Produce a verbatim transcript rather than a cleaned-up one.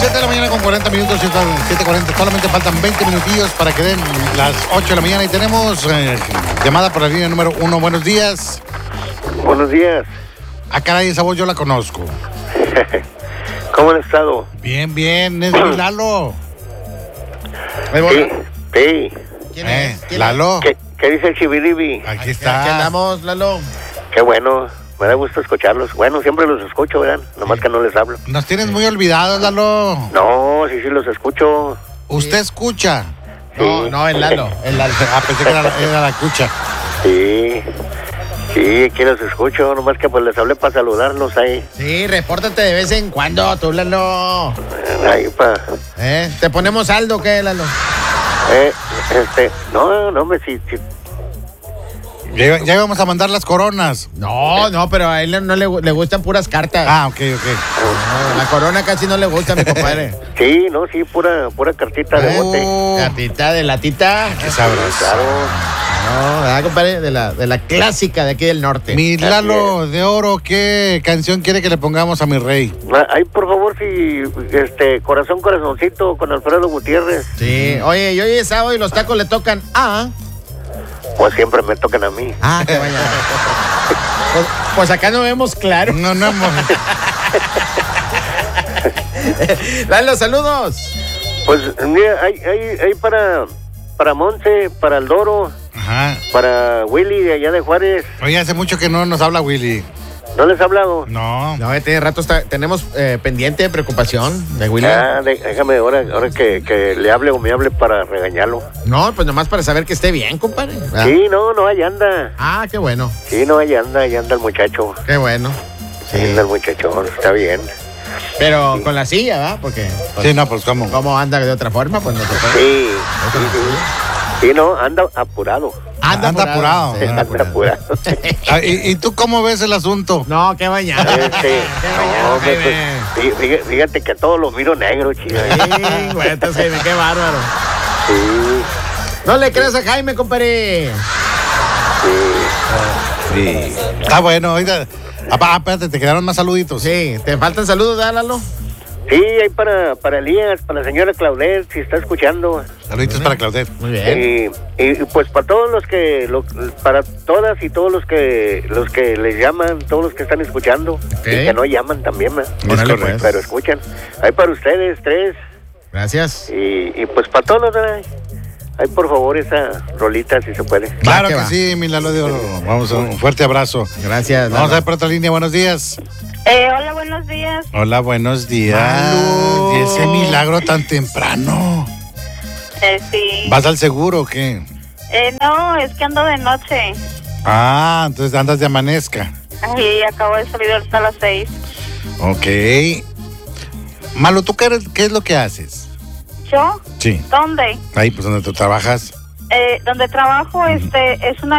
siete de la mañana con cuarenta minutos, siete cuarenta, solamente faltan veinte minutillos para que den las ocho de la mañana y tenemos eh, llamada por la línea número uno. Buenos días. Buenos días. Ah, caray, esa voz yo la conozco. ¿Cómo han estado? Bien, bien, es mi Lalo. Sí, sí. ¿Quién Eh, es? ¿Quién Lalo, ¿Qué, qué dice el Chibiribi? aquí Aquí está. andamos, Lalo. Qué bueno, me da gusto escucharlos. Bueno, siempre los escucho, ¿verdad? Nomás que no les hablo. Nos tienes muy olvidados, Lalo. No, sí, sí los escucho. ¿Usted escucha? No, no, el Lalo, el Lalo. Ah, pensé que era, era la cucha. Sí, sí, aquí los escucho. Nomás que pues les hablé para saludarlos ahí. Sí, repórtate de vez en cuando, tú, Lalo. Ahí para... ¿Eh? ¿Te ponemos saldo o qué, Lalo? Eh, este... No, no, me sí, sí. Ya, iba- ya íbamos a mandar las coronas. No, no, pero a él no le, le gustan puras cartas. Ah, ok, ok. No, la corona casi no le gusta, mi compadre. Sí, no, sí, pura, pura cartita de bote. Oh, Cartita de latita. qué sabroso. Claro. No, ¿verdad, compadre? De la, de la clásica de aquí del norte. Mi Lalo de oro, ¿qué canción quiere que le pongamos a mi rey? Ah, Ay, por favor, si... Este, corazón, corazoncito, con Alfredo Gutiérrez. Sí, oye, y hoy es sábado y los tacos le tocan a... Pues siempre me tocan a mí. Ah, que vaya. Pues, pues acá no vemos claro. No, no, hemos- Lalo, saludos. Pues mira, hay, hay, hay para, para Monse, para el Doro, Ajá. para Willy de allá de Juárez. Oye, hace mucho que no nos habla Willy. ¿No les he hablado? No. No, tiene rato está, tenemos eh, pendiente de preocupación de William. Ah, de- déjame ahora, ahora que, que le hable o me hable para regañarlo. No, pues nomás para saber que esté bien, compadre. ¿verdad? Sí, no, no, ahí anda. Ah, qué bueno, Sí, no, ahí anda, ahí anda el muchacho. qué bueno. Ahí Sí. anda el muchacho, está bien. Pero con la silla, ¿verdad? Porque pues, Sí, no, pues cómo. ¿cómo anda de otra forma? Pues no se puede. Sí, sí, sí. Sí, no, anda apurado. Anda apurado. sí, Anda anda apurado. apurado. Ah, ¿y, y tú cómo ves el asunto? No, qué bañado. Este, Qué no, bañado, pues, Jaime. pues, fí- fíjate que a todos los miro negro, chido. Sí, güey, entonces, Jaime, qué bárbaro. Sí, No le creas a Jaime, compadre. sí. Sí. Está bueno, oiga. Ah, pa- ah, espérate, te quedaron más saluditos. Sí, ¿te faltan saludos, Lalo? Sí, hay para, para Elías, para la señora Claudette, si está escuchando. Saluditos para Claudette. Muy bien. Y, y pues para todos los que, lo- para todas y todos los que, los que les llaman, todos los que están escuchando, Ok. y que no llaman también, ¿verdad? Órale, correcto. pues. Pero escuchan. Hay para ustedes tres, Gracias. y, y pues para todos, ¿verdad? Hay por favor esa rolita si se puede. Claro que que va. sí, mi Lalo de oro. Vamos a un fuerte abrazo. Gracias, Vamos a Lalo. ver por otra línea. Buenos días. Eh, hola, buenos días. Hola, buenos días. Lalo. Y ese milagro tan temprano. Eh, sí. ¿Vas al seguro o qué? Eh, no, es que ando de noche. Ah, entonces andas de amanezca. Ay, acabo de salir ahorita a las seis. Ok. Malo, ¿tú qué, eres- qué es lo que haces? ¿Yo? Sí. ¿Dónde? Ahí, pues donde tú trabajas. Eh, donde trabajo, este, es una